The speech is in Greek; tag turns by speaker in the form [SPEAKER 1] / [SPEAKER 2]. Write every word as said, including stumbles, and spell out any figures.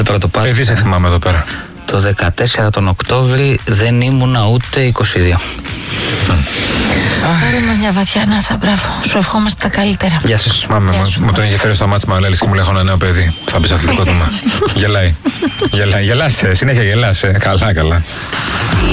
[SPEAKER 1] πρωτοπάτησα.
[SPEAKER 2] Παιδί σε θυμάμαι εδώ πέρα.
[SPEAKER 1] Το δεκατέσσερα τον Οκτώβρη δεν ήμουνα ούτε είκοσι δύο.
[SPEAKER 3] Πάρε μια βαθιά ανάσα, μπράβο. Σου ευχόμαστε τα καλύτερα.
[SPEAKER 2] Γεια σας. Μάμε, μου τον ενδιαφέρει στο μάτς Μαλέλης και μου λέει: έχω ένα νέο παιδί. Θα μπει σε αθλητικό τομέα. Γελάει. Γελάει. Γελάσαι. Συνέχεια γελάσαι. Καλά, καλά.